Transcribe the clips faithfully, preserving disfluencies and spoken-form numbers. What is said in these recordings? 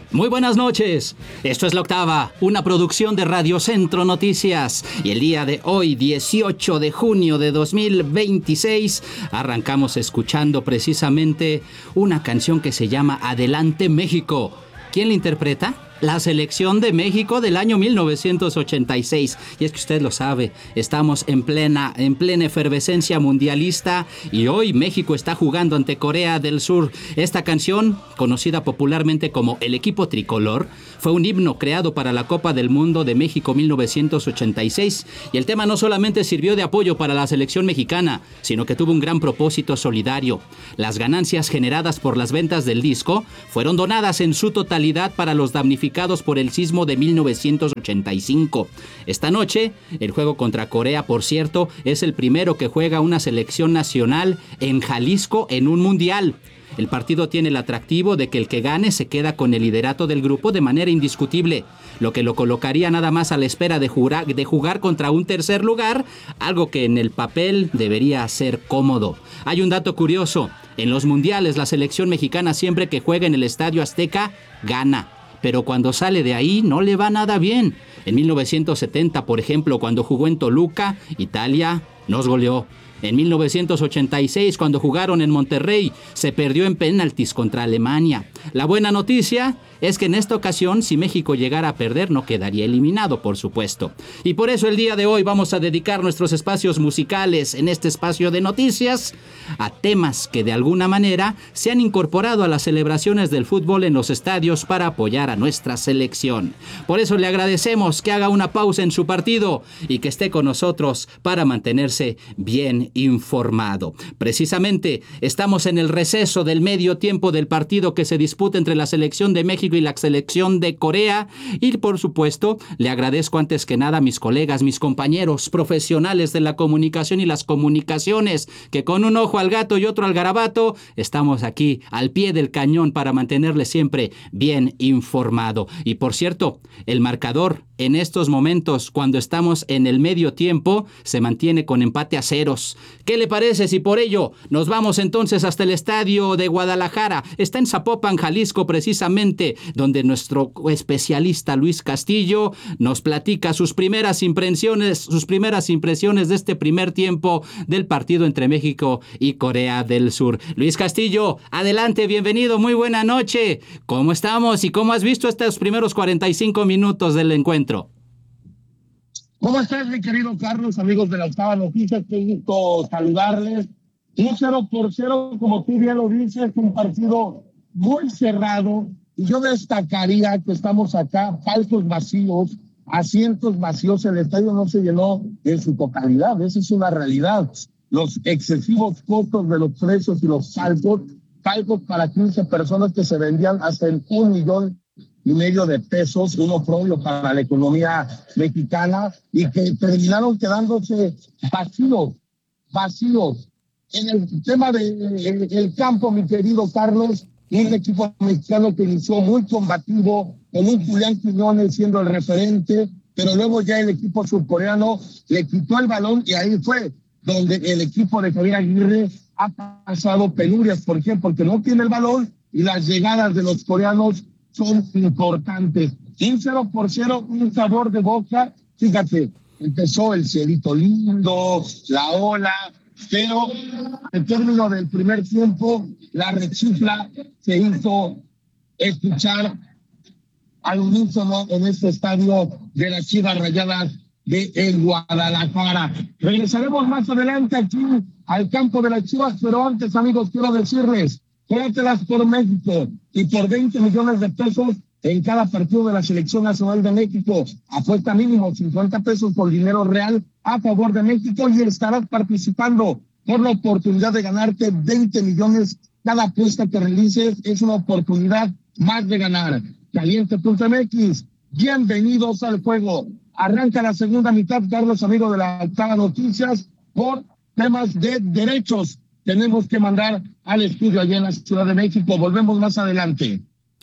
Muy buenas noches, esto es La Octava, una producción de Radio Centro Noticias, y el día de hoy, dieciocho de junio de dos mil veintiséis, arrancamos escuchando precisamente una canción que se llama Adelante México. ¿Quién la interpreta? La selección de México del año mil novecientos ochenta y seis. Y es que usted lo sabe, estamos en plena, en plena efervescencia mundialista y hoy México está jugando ante Corea del Sur. Esta canción, conocida popularmente como El Equipo Tricolor, fue un himno creado para la Copa del Mundo de México mil novecientos ochenta y seis. Y el tema no solamente sirvió de apoyo para la selección mexicana, sino que tuvo un gran propósito solidario. Las ganancias generadas por las ventas del disco fueron donadas en su totalidad para los damnificados por el sismo de mil novecientos ochenta y cinco. Esta noche, el juego contra Corea, por cierto, es el primero que juega una selección nacional en Jalisco en un mundial. El partido tiene el atractivo de que el que gane se queda con el liderato del grupo de manera indiscutible, lo que lo colocaría nada más a la espera de jugar, de jugar contra un tercer lugar, algo que en el papel debería ser cómodo. Hay un dato curioso: en los mundiales la selección mexicana siempre que juega en el Estadio Azteca gana, pero cuando sale de ahí no le va nada bien. En mil novecientos setenta, por ejemplo, cuando jugó en Toluca, Italia nos goleó. En mil novecientos ochenta y seis, cuando jugaron en Monterrey, se perdió en penaltis contra Alemania. La buena noticia es que en esta ocasión, si México llegara a perder, no quedaría eliminado, por supuesto. Y por eso el día de hoy vamos a dedicar nuestros espacios musicales en este espacio de noticias a temas que de alguna manera se han incorporado a las celebraciones del fútbol en los estadios para apoyar a nuestra selección. Por eso le agradecemos que haga una pausa en su partido y que esté con nosotros para mantenerse bien informado. Precisamente estamos en el receso del medio tiempo del partido que se disputa entre la selección de México y la selección de Corea, y por supuesto le agradezco antes que nada a mis colegas, mis compañeros profesionales de la comunicación y las comunicaciones, que con un ojo al gato y otro al garabato estamos aquí al pie del cañón para mantenerle siempre bien informado. Y por cierto, el marcador en estos momentos, cuando estamos en el medio tiempo, se mantiene con empate a ceros. ¿Qué le parece si por ello nos vamos entonces hasta el estadio de Guadalajara? Está en Zapopan, Jalisco, precisamente, donde nuestro especialista Luis Castillo nos platica sus primeras impresiones, sus primeras impresiones de este primer tiempo del partido entre México y Corea del Sur. Luis Castillo, adelante, bienvenido, muy buena noche. ¿Cómo estamos y cómo has visto estos primeros cuarenta y cinco minutos del encuentro? ¿Cómo estás, mi querido Carlos, amigos de La Octava Noticias? Qué gusto saludarles. Un cero por cero, como tú bien lo dices, un partido muy cerrado. Y yo destacaría que estamos acá, palcos vacíos, asientos vacíos. El estadio no se llenó en su totalidad. Esa es una realidad. Los excesivos costos de los precios y los palcos, palcos para quince personas que se vendían hasta en un millón y medio de pesos, uno propio para la economía mexicana, y que terminaron quedándose vacíos, vacíos. En el tema del de, campo, mi querido Carlos, un equipo mexicano que inició muy combativo, con un Julián Quiñones siendo el referente, pero luego ya el equipo surcoreano le quitó el balón y ahí fue donde el equipo de Javier Aguirre ha pasado penurias. ¿Por qué? Porque no tiene el balón y las llegadas de los coreanos son importantes. Un cero por cero, un sabor de boca. Fíjate, empezó el cielito lindo, la ola, pero en término del primer tiempo, la rechifla se hizo escuchar al unísono en este estadio de las Chivas Rayadas de el Guadalajara. Regresaremos más adelante aquí al campo de las Chivas, pero antes, amigos, quiero decirles: juégatelas por México y por veinte millones de pesos en cada partido de la Selección Nacional de México. Apuesta mínimo cincuenta pesos por dinero real a favor de México y estarás participando por la oportunidad de ganarte veinte millones. Cada apuesta que realices es una oportunidad más de ganar. Caliente punto M X, bienvenidos al juego. Arranca la segunda mitad, Carlos, amigo de La Octava Noticias, por temas de derechos. Tenemos que mandar al estudio allá en la Ciudad de México. Volvemos más adelante.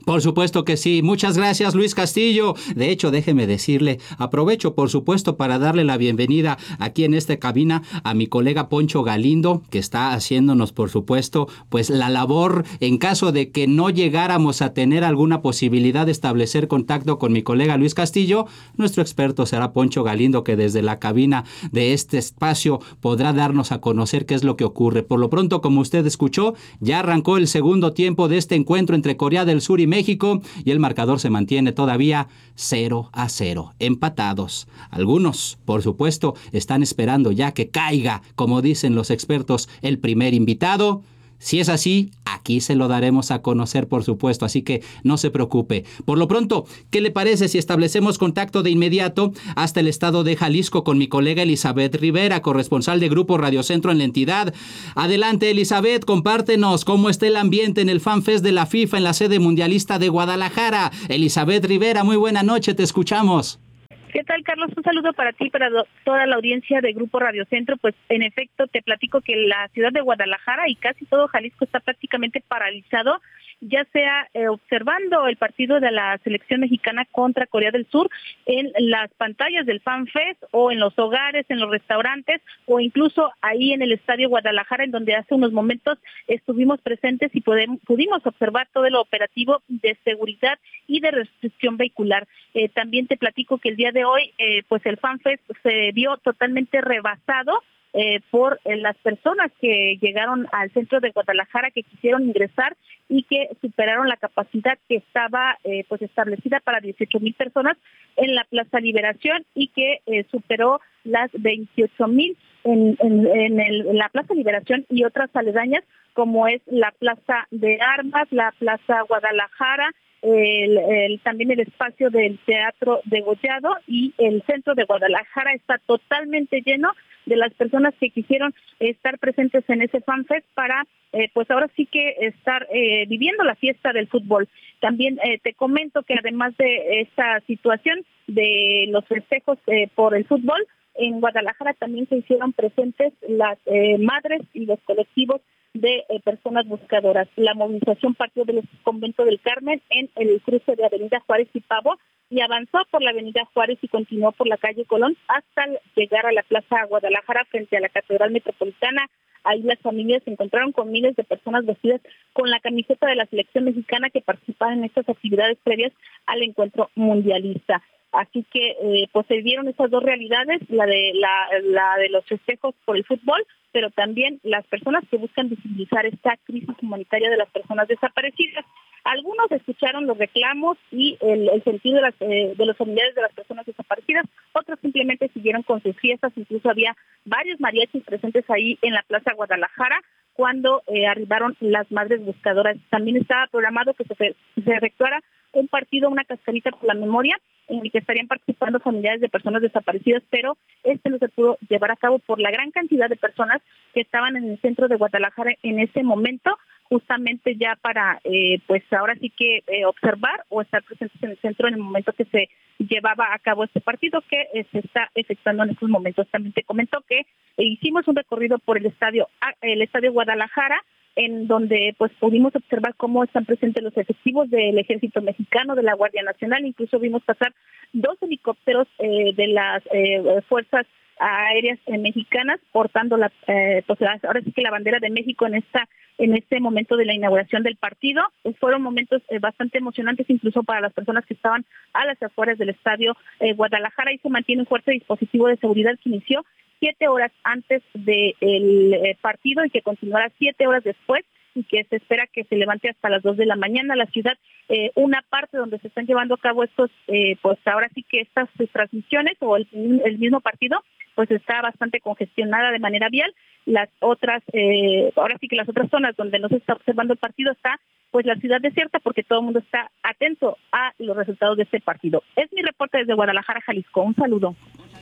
Por supuesto que sí. Muchas gracias, Luis Castillo. De hecho, déjeme decirle, aprovecho, por supuesto, para darle la bienvenida aquí en esta cabina a mi colega Poncho Galindo, que está haciéndonos, por supuesto, pues la labor en caso de que no llegáramos a tener alguna posibilidad de establecer contacto con mi colega Luis Castillo. Nuestro experto será Poncho Galindo, que desde la cabina de este espacio podrá darnos a conocer qué es lo que ocurre. Por lo pronto, como usted escuchó, ya arrancó el segundo tiempo de este encuentro entre Corea del Sur y México, y el marcador se mantiene todavía cero a cero, empatados. Algunos, por supuesto, están esperando ya que caiga, como dicen los expertos, el primer invitado. Si es así, aquí se lo daremos a conocer, por supuesto, así que no se preocupe. Por lo pronto, ¿qué le parece si establecemos contacto de inmediato hasta el estado de Jalisco con mi colega Elizabeth Rivera, corresponsal de Grupo Radio Centro en la entidad? Adelante, Elizabeth, compártenos cómo está el ambiente en el FanFest de la FIFA en la sede mundialista de Guadalajara. Elizabeth Rivera, muy buena noche, te escuchamos. ¿Qué tal, Carlos? Un saludo para ti, para do- toda la audiencia de Grupo Radio Centro. Pues, en efecto, te platico que la ciudad de Guadalajara y casi todo Jalisco está prácticamente paralizado, ya sea eh, observando el partido de la selección mexicana contra Corea del Sur en las pantallas del FanFest, o en los hogares, en los restaurantes, o incluso ahí en el Estadio Guadalajara, en donde hace unos momentos estuvimos presentes y podemos, pudimos observar todo el operativo de seguridad y de restricción vehicular. Eh, también te platico que el día de hoy, eh, pues el FanFest se vio totalmente rebasado eh, por eh, las personas que llegaron al centro de Guadalajara, que quisieron ingresar y que superaron la capacidad que estaba eh, pues establecida para dieciocho mil personas en la Plaza Liberación, y que eh, superó las veintiocho mil en, en, en, el, en la Plaza Liberación y otras aledañas, como es la Plaza de Armas, la Plaza Guadalajara, El, el, también el espacio del Teatro Degollado, y el centro de Guadalajara está totalmente lleno de las personas que quisieron estar presentes en ese FanFest para, eh, pues ahora sí que estar eh, viviendo la fiesta del fútbol. También eh, te comento que además de esta situación de los festejos eh, por el fútbol, en Guadalajara también se hicieron presentes las eh, madres y los colectivos de eh, personas buscadoras. La movilización partió del Convento del Carmen en el cruce de Avenida Juárez y Pavo, y avanzó por la Avenida Juárez y continuó por la calle Colón hasta llegar a la Plaza Guadalajara frente a la Catedral Metropolitana. Ahí las familias se encontraron con miles de personas vestidas con la camiseta de la selección mexicana que participaban en estas actividades previas al encuentro mundialista. Así que eh, pues se dieron esas dos realidades, la de la, la de los festejos por el fútbol, pero también las personas que buscan visibilizar esta crisis humanitaria de las personas desaparecidas. Algunos escucharon los reclamos y el, el sentido de, las, eh, de los familiares de las personas desaparecidas, otros simplemente siguieron con sus fiestas. Incluso había varios mariachis presentes ahí en la Plaza Guadalajara cuando eh, arribaron las madres buscadoras. También estaba programado que se, se efectuara un partido, una cascarita por la memoria, en el que estarían participando familiares de personas desaparecidas, pero este no se pudo llevar a cabo por la gran cantidad de personas que estaban en el centro de Guadalajara en ese momento, justamente ya para, eh, pues ahora sí que eh, observar o estar presentes en el centro en el momento que se llevaba a cabo este partido que eh, se está efectuando en estos momentos. También te comento que eh, hicimos un recorrido por el estadio, el estadio Guadalajara, en donde pues pudimos observar cómo están presentes los efectivos del Ejército Mexicano, de la Guardia Nacional. Incluso vimos pasar dos helicópteros eh, de las eh, fuerzas aéreas eh, mexicanas portando la eh, pues ahora sí que la bandera de México en esta en este momento de la inauguración del partido. Pues fueron momentos eh, bastante emocionantes, incluso para las personas que estaban a las afueras del estadio eh, Guadalajara, y se mantiene un fuerte dispositivo de seguridad que inició siete horas antes del eh, partido y que continuará siete horas después, y que se espera que se levante hasta las dos de la mañana. La ciudad, eh, una parte donde se están llevando a cabo estos, eh, pues ahora sí que estas eh, transmisiones o el, el mismo partido, pues está bastante congestionada de manera vial. Las otras, eh, ahora sí que las otras zonas donde no se está observando el partido está pues la ciudad desierta, porque todo el mundo está atento a los resultados de este partido. Es mi reporte desde Guadalajara, Jalisco. Un saludo.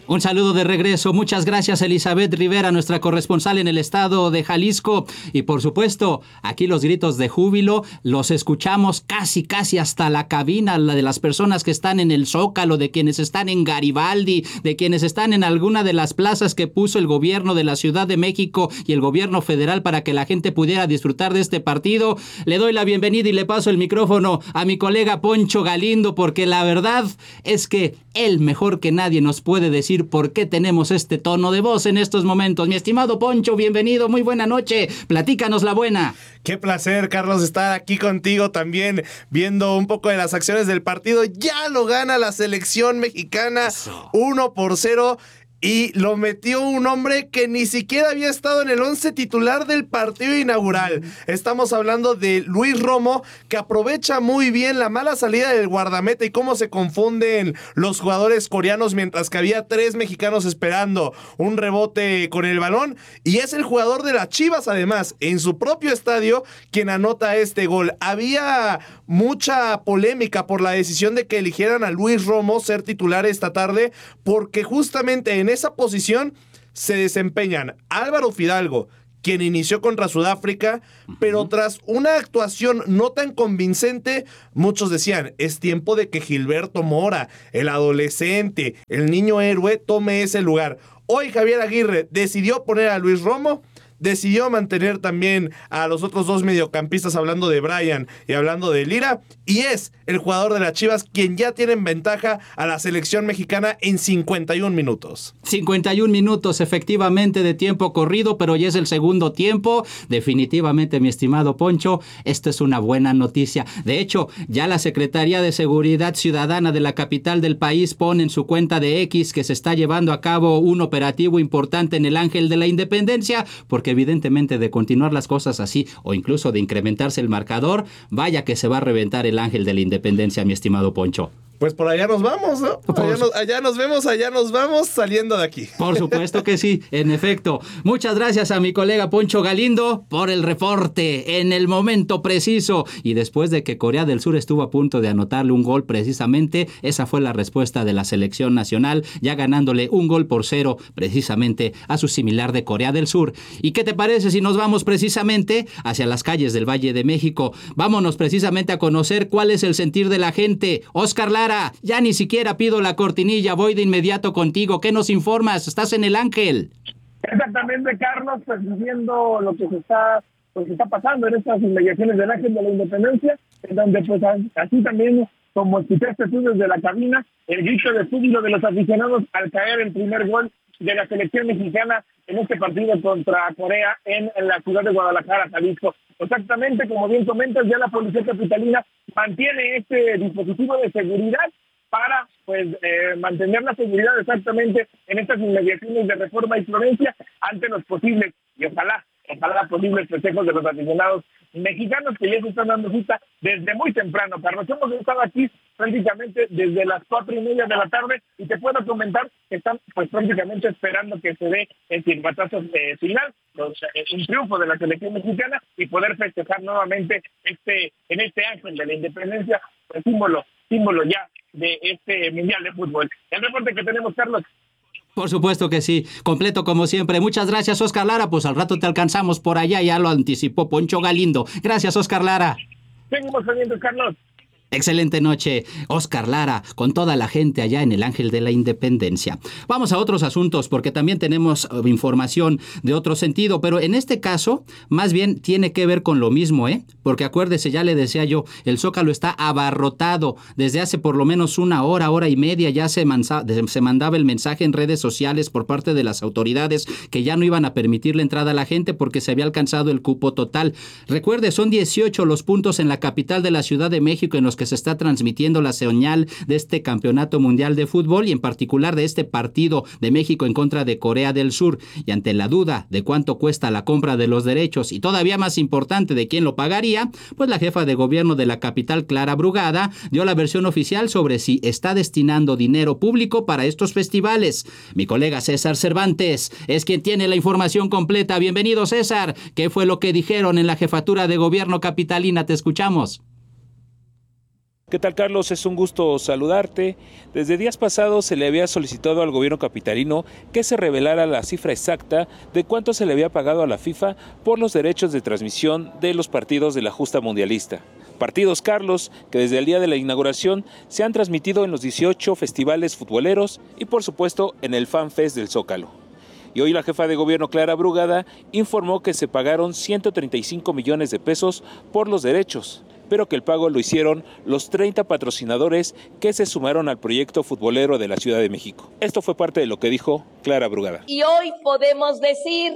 Un saludo de regreso. Muchas gracias, Elizabeth Rivera, nuestra corresponsal en el estado de Jalisco. Y por supuesto, aquí los gritos de júbilo los escuchamos casi, casi hasta la cabina, la de las personas que están en el Zócalo, de quienes están en Garibaldi, de quienes están en alguna de las plazas que puso el gobierno de la Ciudad de México y el gobierno federal para que la gente pudiera disfrutar de este partido. Le doy la bienvenida y le paso el micrófono a mi colega Poncho Galindo, porque la verdad es que él mejor que nadie nos puede decir por qué tenemos este tono de voz en estos momentos. Mi estimado Poncho, bienvenido, muy buena noche, platícanos la buena. Qué placer, Carlos, estar aquí contigo también, viendo un poco de las acciones del partido. Ya lo gana la selección mexicana, uno por cero. Y lo metió un hombre que ni siquiera había estado en el once titular del partido inaugural. Estamos hablando de Luis Romo, que aprovecha muy bien la mala salida del guardameta y cómo se confunden los jugadores coreanos mientras que había tres mexicanos esperando un rebote con el balón. Y es el jugador de las Chivas, además, en su propio estadio, quien anota este gol. Había mucha polémica por la decisión de que eligieran a Luis Romo ser titular esta tarde, porque justamente en En esa posición se desempeñan Álvaro Fidalgo, quien inició contra Sudáfrica, pero tras una actuación no tan convincente, muchos decían, es tiempo de que Gilberto Mora, el adolescente, el niño héroe, tome ese lugar. Hoy Javier Aguirre decidió poner a Luis Romo, decidió mantener también a los otros dos mediocampistas, hablando de Brian y hablando de Lira, y es el jugador de las Chivas quien ya tiene en ventaja a la selección mexicana en cincuenta y un minutos. cincuenta y un minutos efectivamente de tiempo corrido, pero ya es el segundo tiempo. Definitivamente, mi estimado Poncho, esto es una buena noticia. De hecho, ya la Secretaría de Seguridad Ciudadana de la capital del país pone en su cuenta de X que se está llevando a cabo un operativo importante en el Ángel de la Independencia, porque evidentemente de continuar las cosas así o incluso de incrementarse el marcador, vaya que se va a reventar el Ángel de la Independencia, mi estimado Poncho. Pues por allá nos vamos, ¿no? Allá nos, allá nos vemos, allá nos vamos saliendo de aquí. Por supuesto que sí, en efecto. Muchas gracias a mi colega Poncho Galindo por el reporte en el momento preciso. Y después de que Corea del Sur estuvo a punto de anotarle un gol precisamente, esa fue la respuesta de la selección nacional, ya ganándole un gol por cero precisamente a su similar de Corea del Sur. ¿Y qué te parece si nos vamos precisamente hacia las calles del Valle de México? Vámonos precisamente a conocer cuál es el sentir de la gente. Oscar Lara, ya ni siquiera pido la cortinilla, voy de inmediato contigo. ¿Qué nos informas? Estás en el Ángel. Exactamente, Carlos, pues viendo lo que se está, pues, está pasando en estas inmediaciones del Ángel de la Independencia, en donde pues así también, como escuchaste tú desde la cabina, el grito de júbilo de los aficionados al caer el primer gol de la selección mexicana en este partido contra Corea en, en la ciudad de Guadalajara, Jalisco. Exactamente, como bien comentas, ya la policía capitalina mantiene este dispositivo de seguridad para pues eh, mantener la seguridad exactamente en estas inmediaciones de Reforma y Florencia ante los posibles, y ojalá, ojalá posibles festejos de los aficionados mexicanos que ya se están dando cita desde muy temprano. Carlos, hemos estado aquí prácticamente desde las cuatro y media de la tarde y te puedo comentar que están pues prácticamente esperando que se dé el silbatazo eh, final, los, eh, un triunfo de la selección mexicana y poder festejar nuevamente este en este Ángel de la Independencia, pues, símbolo, símbolo ya de este Mundial de Fútbol. El reporte que tenemos, Carlos. Por supuesto que sí, completo como siempre. Muchas gracias, Oscar Lara. Pues al rato te alcanzamos por allá, ya lo anticipó Poncho Galindo. Gracias, Oscar Lara. Seguimos pendientes, Carlos. Excelente noche, Oscar Lara, con toda la gente allá en el Ángel de la Independencia. Vamos a otros asuntos porque también tenemos información de otro sentido, pero en este caso más bien tiene que ver con lo mismo, ¿eh? Porque acuérdese, ya le decía yo, el Zócalo está abarrotado desde hace por lo menos una hora, hora y media, ya se, mansa, se mandaba el mensaje en redes sociales por parte de las autoridades que ya no iban a permitir la entrada a la gente porque se había alcanzado el cupo total. Recuerde, son dieciocho los puntos en la capital de la Ciudad de México en los que se está transmitiendo la señal de este campeonato mundial de fútbol y en particular de este partido de México en contra de Corea del Sur. Y ante la duda de cuánto cuesta la compra de los derechos y todavía más importante de quién lo pagaría, pues la jefa de gobierno de la capital, Clara Brugada, dio la versión oficial sobre si está destinando dinero público para estos festivales. Mi colega César Cervantes es quien tiene la información completa. Bienvenido, César. ¿Qué fue lo que dijeron en la jefatura de gobierno capitalina? Te escuchamos. ¿Qué tal, Carlos? Es un gusto saludarte. Desde días pasados se le había solicitado al gobierno capitalino que se revelara la cifra exacta de cuánto se le había pagado a la FIFA por los derechos de transmisión de los partidos de la justa mundialista. Partidos, Carlos, que desde el día de la inauguración se han transmitido en los dieciocho festivales futboleros y por supuesto en el Fan Fest del Zócalo. Y hoy la jefa de gobierno, Clara Brugada, informó que se pagaron ciento treinta y cinco millones de pesos por los derechos, pero que el pago lo hicieron los treinta patrocinadores que se sumaron al proyecto futbolero de la Ciudad de México. Esto fue parte de lo que dijo Clara Brugada. Y hoy podemos decir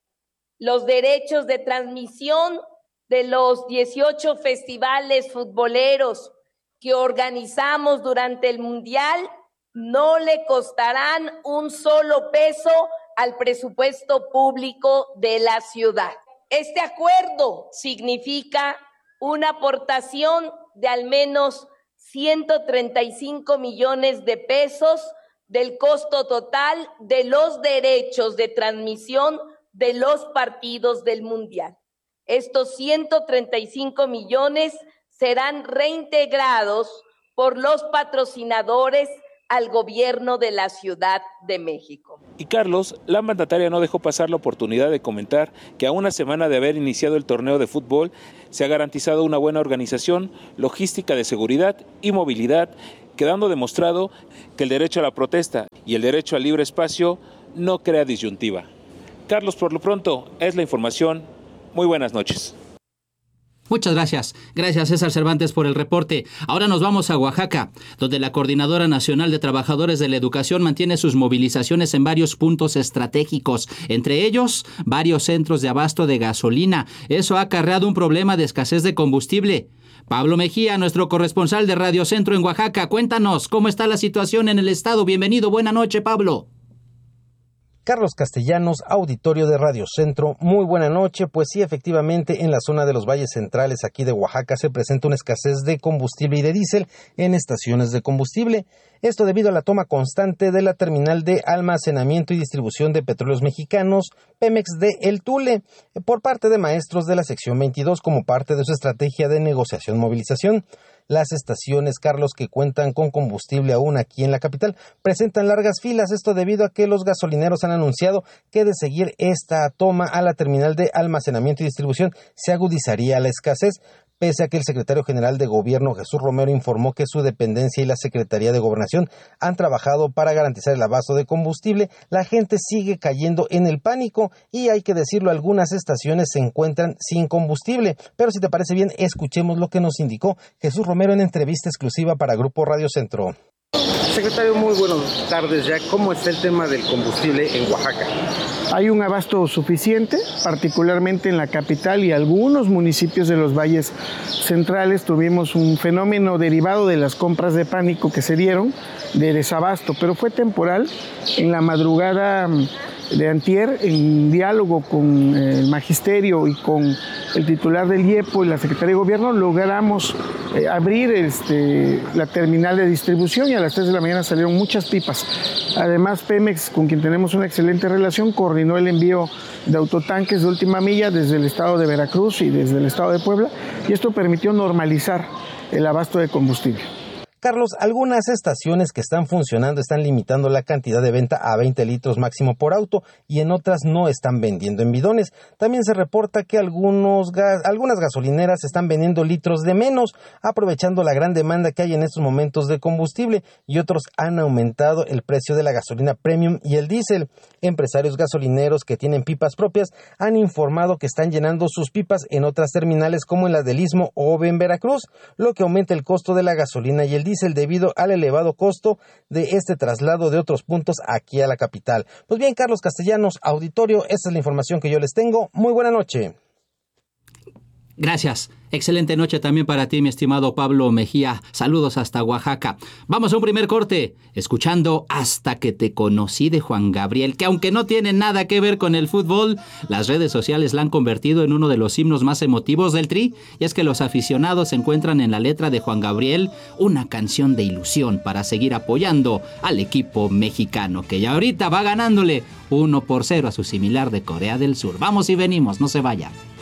los derechos de transmisión de los dieciocho festivales futboleros que organizamos durante el Mundial no le costarán un solo peso al presupuesto público de la ciudad. Este acuerdo significa una aportación de al menos ciento treinta y cinco millones de pesos del costo total de los derechos de transmisión de los partidos del Mundial. Estos ciento treinta y cinco millones serán reintegrados por los patrocinadores al gobierno de la Ciudad de México. Y Carlos, la mandataria no dejó pasar la oportunidad de comentar que a una semana de haber iniciado el torneo de fútbol se ha garantizado una buena organización, logística de seguridad y movilidad, quedando demostrado que el derecho a la protesta y el derecho al libre espacio no crea disyuntiva. Carlos, por lo pronto, es la información. Muy buenas noches. Muchas gracias. Gracias, César Cervantes, por el reporte. Ahora nos vamos a Oaxaca, donde la Coordinadora Nacional de Trabajadores de la Educación mantiene sus movilizaciones en varios puntos estratégicos, entre ellos varios centros de abasto de gasolina. Eso ha acarreado un problema de escasez de combustible. Pablo Mejía, nuestro corresponsal de Radio Centro en Oaxaca, cuéntanos cómo está la situación en el estado. Bienvenido, buena noche, Pablo. Carlos Castellanos, auditorio de Radio Centro, muy buena noche. Pues sí, efectivamente, en la zona de los valles centrales aquí de Oaxaca se presenta una escasez de combustible y de diésel en estaciones de combustible. Esto debido a la toma constante de la terminal de almacenamiento y distribución de petróleos mexicanos, Pemex de El Tule, por parte de maestros de la sección veintidós como parte de su estrategia de negociación-movilización. Las estaciones, Carlos, que cuentan con combustible aún aquí en la capital, presentan largas filas, esto debido a que los gasolineros han anunciado que de seguir esta toma a la terminal de almacenamiento y distribución se agudizaría la escasez, pese a que el secretario general de Gobierno, Jesús Romero, informó que su dependencia y la Secretaría de Gobernación han trabajado para garantizar el abasto de combustible. La gente sigue cayendo en el pánico y, hay que decirlo, algunas estaciones se encuentran sin combustible. Pero si te parece bien, escuchemos lo que nos indicó Jesús Romero en entrevista exclusiva para Grupo Radio Centro. Secretario, muy buenas tardes ya. ¿Cómo está el tema del combustible en Oaxaca? Hay un abasto suficiente, particularmente en la capital y algunos municipios de los valles centrales. Tuvimos un fenómeno derivado de las compras de pánico que se dieron, de desabasto, pero fue temporal. En la madrugada de antier, en diálogo con el magisterio y con el titular del I E P O y la Secretaría de Gobierno, logramos eh, abrir este, la terminal de distribución y a las tres de la mañana salieron muchas pipas. Además, Pemex, con quien tenemos una excelente relación, coordinó el envío de autotanques de última milla desde el estado de Veracruz y desde el estado de Puebla, y esto permitió normalizar el abasto de combustible. Carlos, algunas estaciones que están funcionando están limitando la cantidad de venta a veinte litros máximo por auto y en otras no están vendiendo en bidones. También se reporta que algunos gas, algunas gasolineras están vendiendo litros de menos, aprovechando la gran demanda que hay en estos momentos de combustible, y otros han aumentado el precio de la gasolina premium y el diésel. Empresarios gasolineros que tienen pipas propias han informado que están llenando sus pipas en otras terminales como en la del Istmo o en Veracruz, lo que aumenta el costo de la gasolina y el diésel debido al elevado costo de este traslado de otros puntos aquí a la capital. Pues bien, Carlos Castellanos, auditorio, esta es la información que yo les tengo. Muy buena noche. Gracias. Excelente noche también para ti, mi estimado Pablo Mejía. Saludos hasta Oaxaca. Vamos a un primer corte, escuchando Hasta que te conocí de Juan Gabriel, que aunque no tiene nada que ver con el fútbol, las redes sociales la han convertido en uno de los himnos más emotivos del Tri, y es que los aficionados encuentran en la letra de Juan Gabriel una canción de ilusión para seguir apoyando al equipo mexicano, que ya ahorita va ganándole uno por cero a su similar de Corea del Sur. Vamos y venimos, no se vayan.